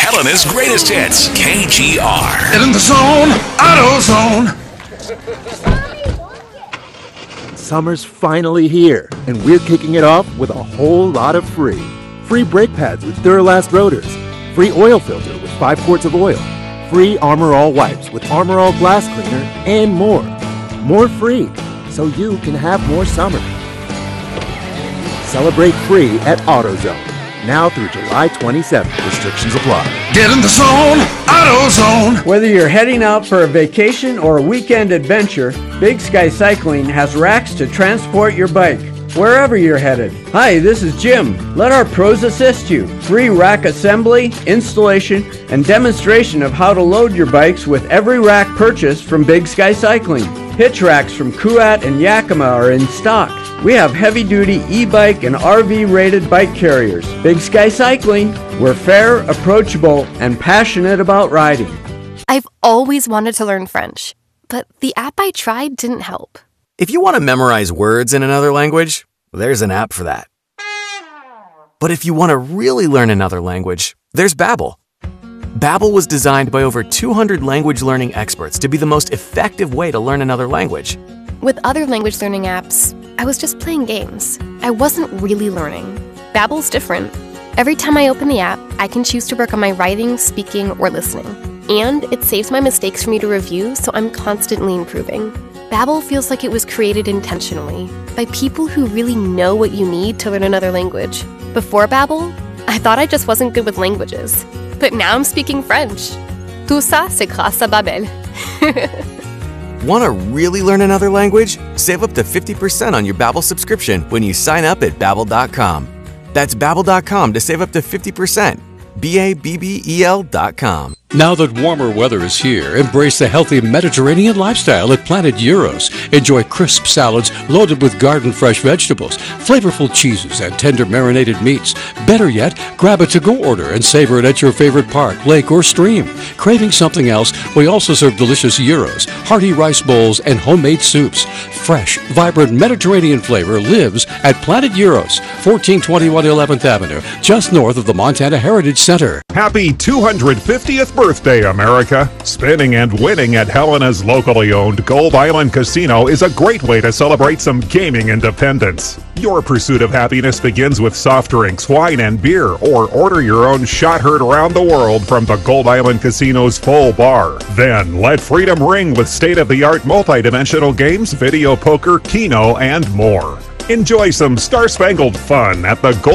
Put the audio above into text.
Helena's greatest hits, KGR. Get in the zone, AutoZone. Summer's finally here, and we're kicking it off with a whole lot of free. Free brake pads with Duralast rotors. Free oil filter with 5 quarts of oil. Free Armor All wipes with Armor All glass cleaner, and more. More free, so you can have more summer. Celebrate free at AutoZone. Now through July 27th. Restrictions apply. Get in the zone, AutoZone. Whether you're heading out for a vacation or a weekend adventure, Big Sky Cycling has racks to transport your bike wherever you're headed. Hi, this is Jim. Let our pros assist you. Free rack assembly, installation, and demonstration of how to load your bikes with every rack purchase from Big Sky Cycling. Hitch racks from Kuat and Yakima are in stock. We have heavy-duty e-bike and RV-rated bike carriers. Big Sky Cycling, we're fair, approachable, and passionate about riding. I've always wanted to learn French, but the app I tried didn't help. If you want to memorize words in another language, there's an app for that. But if you want to really learn another language, there's Babbel. Babbel was designed by over 200 language learning experts to be the most effective way to learn another language. With other language learning apps, I was just playing games. I wasn't really learning. Babbel's different. Every time I open the app, I can choose to work on my writing, speaking, or listening. And it saves my mistakes for me to review, so I'm constantly improving. Babbel feels like it was created intentionally by people who really know what you need to learn another language. Before Babbel, I thought I just wasn't good with languages. But now I'm speaking French. Tout ça, c'est grâce à Babbel. Want to really learn another language? Save up to 50% on your Babbel subscription when you sign up at Babbel.com. That's Babbel.com to save up to 50%. Babbel.com. Now that warmer weather is here, embrace the healthy Mediterranean lifestyle at Planet Euros. Enjoy crisp salads loaded with garden-fresh vegetables, flavorful cheeses, and tender marinated meats. Better yet, grab a to-go order and savor it at your favorite park, lake, or stream. Craving something else? We also serve delicious gyros, hearty rice bowls, and homemade soups. Fresh, vibrant Mediterranean flavor lives at Planet Euros, 1421 11th Avenue, just north of the Montana Heritage Center. Happy 250th birthday, America! Spinning and winning at Helena's locally owned Gold Island Casino is a great way to celebrate some gaming independence. Your pursuit of happiness begins with soft drinks, wine, and beer, or order your own shot heard around the world from the Gold Island Casino's full bar. Then let freedom ring with state-of-the-art multi-dimensional games, video poker, Keno, and more. Enjoy some star-spangled fun at the Gold